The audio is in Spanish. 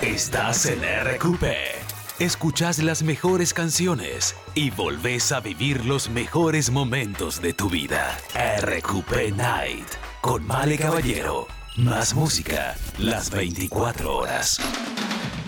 Estás en RQP. Escuchás las mejores canciones y volvés a vivir los mejores momentos de tu vida. RQP Night con Male Caballero. Más música las 24 horas.